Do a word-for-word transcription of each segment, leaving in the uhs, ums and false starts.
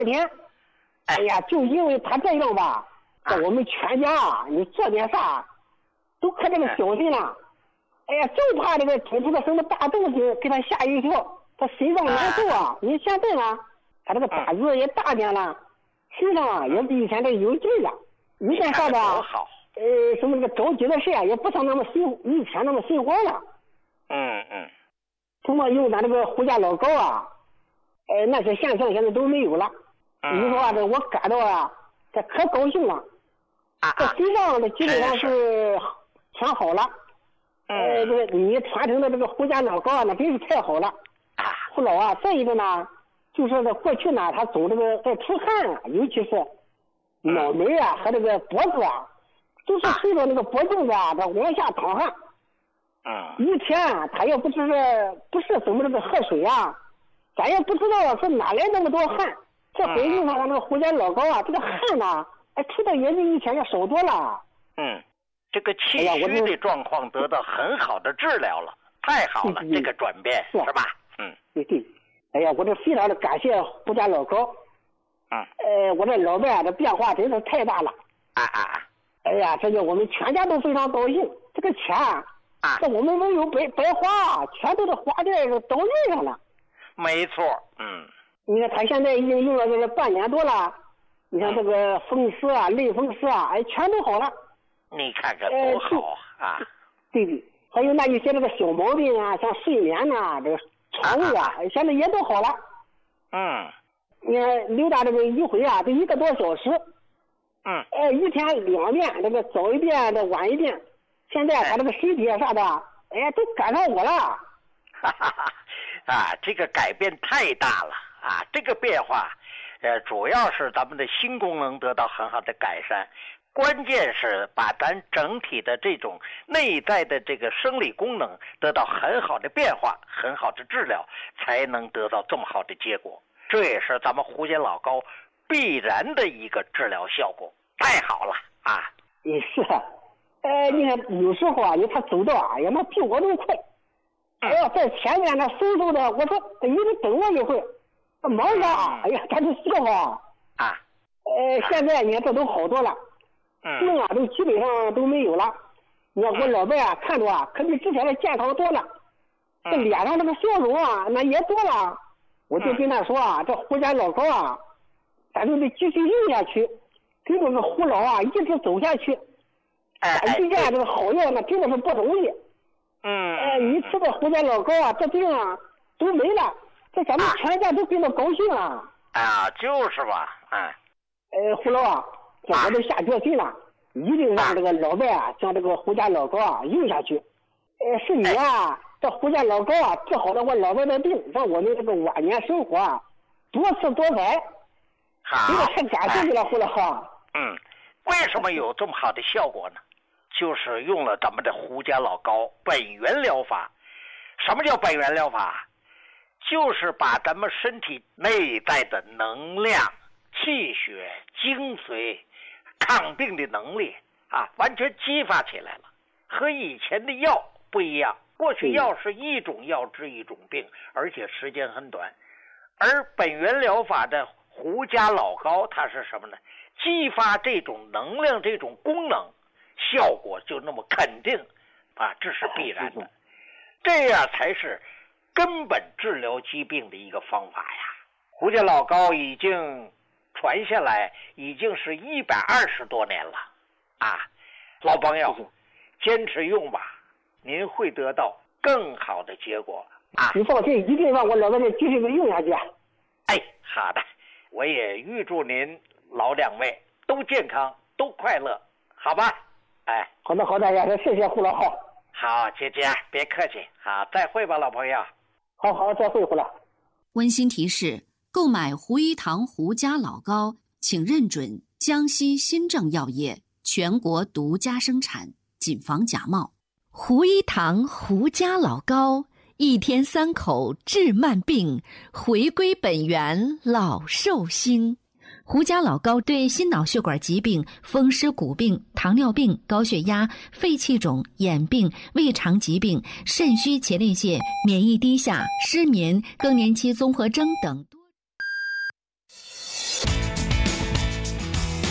天，哎呀，就因为他这样吧，这我们全家啊，你做点啥，都可这个小心了。哎呀，就怕这个捅出个什么大东西给他吓一跳，他心脏难受啊。你现在呢，他这个胆子也大点了，身上啊也比以前这有劲了。以前啥的，呃，什么这个着急的事啊，也不像那么心以前那么心慌了。 嗯嗯。 什么用咱这个胡家老高啊，呃，那些现象现在都没有了。 嗯、 你说啊，这我感到啊，这可高兴了。 啊这身上的基本上是全好了。呃，这个你传承的这个胡家老高啊，那真是太好了。胡老啊，再一个呢，就是在过去呢，他总这个在出汗啊，尤其是脑门啊和这个脖子啊，都是随着那个脖颈子啊，这往下淌汗。 嗯。 以前他也不知不是怎么这个喝水啊，咱也不知道是哪来那么多汗。这回用上咱这个胡家老高啊，这个汗呢，哎，出的也比以前要少多了。 嗯。这个气虚的状况得到很好的治疗了，太好了，这个转变是吧？嗯， 对对。哎呀，我这非常的感谢胡家老高。 嗯。 呃，我这老伴这变化真是太大了。 啊啊啊！ 哎呀，这叫我们全家都非常高兴。这个钱啊，这我们没有白白花，全都是花在这刀刃上了。 没错，嗯。 你看他现在已经用了这个半年多了，你看这个风湿啊、类风湿啊，哎，全都好了。 你看看多好啊！ 对对，还有那一些这个小毛病啊，像睡眠呐、这个肠胃啊，现在也都好了。 嗯。 你看刘大这个一回啊，得一个多小时。 嗯。 哎，一天两遍，这个早一遍，这晚一遍。现在他这个身体啊啥的，哎呀，都赶上我了。 哈哈哈！啊，这个改变太大了啊！这个变化，呃，主要是咱们的心功能得到很好的改善。关键是把咱整体的这种内在的这个生理功能得到很好的变化，很好的治疗，才能得到这么好的结果。这也是咱们胡家老高必然的一个治疗效果，太好了啊！ 也是，呃，你看有时候啊，你他走到啊，呀，那比我都快。哎呀，在前面那嗖嗖的，我说你得等我一会儿，忙啥？哎呀，他就笑话啊。 呃，现在你看这都好多了。病啊，都基本上都没有了。你看我老伴啊，看着啊，可比之前的健康多了。这脸上这个笑容啊，那也多了。我就跟他说啊，这胡家老高啊，咱就得继续用下去，跟这个胡老啊一直走下去。咱遇见这个好药，那真的是不容易。 嗯。 哎，你吃个胡家老高啊，这病啊都没了，这咱们全家都跟着高兴了。 啊，就是吧，哎。 呃，胡老啊。这我都下决心了，一定让这个老伴啊，像这个胡家老高啊用下去。呃，是你啊，这胡家老高啊治好了我老伴的病，让我们这个晚年生活啊多姿多彩。 好， 这个太感谢你了，胡老哈。 嗯，为什么有这么好的效果呢？就是用了咱们的胡家老高本源疗法。什么叫本源疗法？就是把咱们身体内在的能量、气血、精髓、抗病的能力啊，完全激发起来了，和以前的药不一样。过去药是一种药治一种病，而且时间很短，而本源疗法的胡家老高，它是什么呢？激发这种能量、这种功能，效果就那么肯定啊，这是必然的。这样才是根本治疗疾病的一个方法呀。胡家老高已经传下来已经是一百二十多年了啊，老朋友，坚持用吧，您会得到更好的结果啊！ 你放心，一定让我老伴继续的用下去。 哎，好的，我也预祝您老两位都健康，都快乐，好吧？哎， 好的，好的，也是谢谢胡老好。 好，姐姐别客气，好，再会吧，老朋友。 好好，再会，胡老。 温馨提示。购买胡一堂胡家老高，请认准江西新政药业全国独家生产，谨防假冒。 胡一堂胡家老高，一天三口治慢病，回归本源老寿星。胡家老高对心脑血管疾病、风湿骨病、糖尿病、高血压、肺气肿、眼病、胃肠疾病、肾虚前列腺、免疫低下、失眠、更年期综合征等多。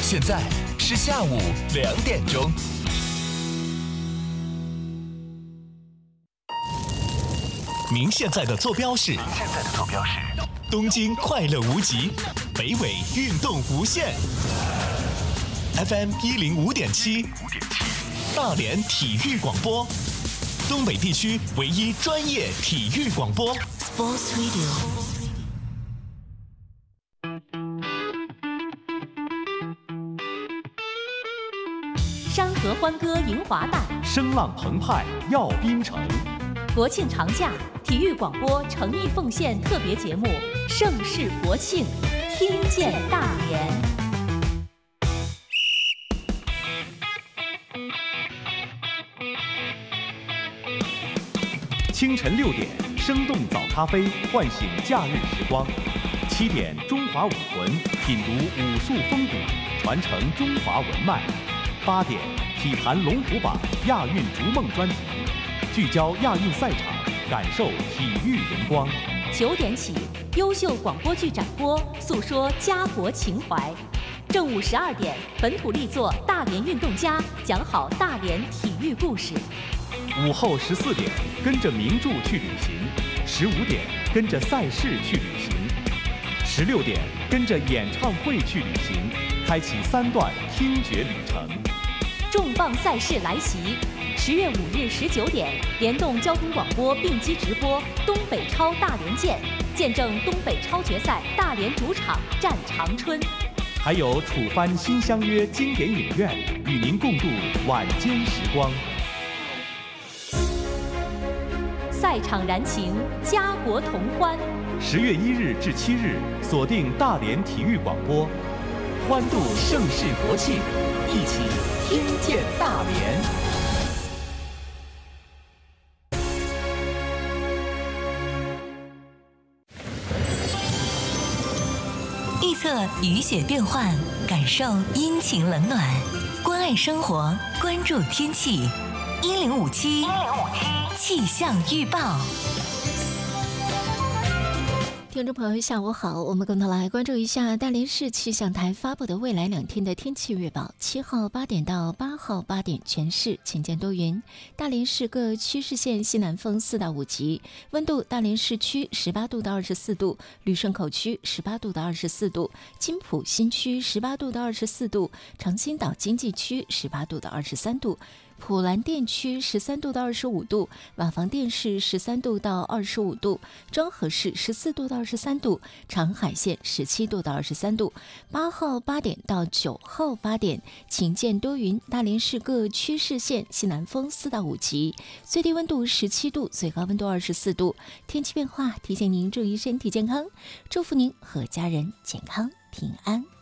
现在是下午两点钟。您现在的坐标是？您现在的坐标是东京快乐无极，北纬运动无限 ，F M 一零五点七，大连体育广播，东北地区唯一专业体育广播 ，Sports Radio。 山河欢歌迎华诞， 声浪澎湃耀滨城。 国庆长假，体育广播诚意奉献特别节目《盛世国庆》，听见大连。 清晨六点，生动早咖啡唤醒假日时光；七点，中华武魂品读武术风骨，传承中华文脉；八点，体坛龙虎榜亚运逐梦专题，聚焦亚运赛场，感受体育荣光。 九点起，优秀广播剧展播，诉说家国情怀。正午十二点，本土力作《大连运动家》讲好大连体育故事。 午后十四点，跟着名著去旅行；十五点，跟着赛事去旅行；十六点，跟着演唱会去旅行，开启三段听觉旅程。 重磅赛事来袭！十月五日十九点，联动交通广播并机直播东北超大连见，见证东北超决赛大连主场战长春。 还有楚帆新相约经典影院，与您共度晚间时光。 赛场燃情，家国同欢。 十月一日至七日，锁定大连体育广播，欢度盛世国庆，一起听见大连。 预测雨雪变幻，感受阴晴冷暖，关爱生活，关注天气。一零五七，一零五七气象预报。 听众朋友，下午好，我们共同来关注一下大连市气象台发布的未来两天的天气预报。七号八点到八号八点，全市晴间多云。大连市各区市县西南风四到五级，温度：大连市区十八度到二十四度，旅顺口区十八度到二十四度，金浦新区十八度到二十四度，长兴岛经济区十八度到二十三度。普兰店区十三度到二十五度，瓦房店市十三度到二十五度，庄河市十四度到二十三度，长海县十七度到二十三度。八号八点到九号八点，晴间多云，大连市各区市县西南风四到五级，最低温度十七度，最高温度二十四度。天气变化，提醒您注意身体健康，祝福您和家人健康平安。